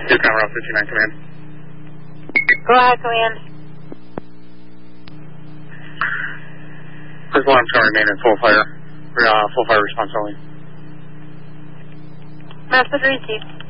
Yukon Route 59 Command. Go ahead, Command. First alarm's going to remain in full fire. Full fire response only. Message received.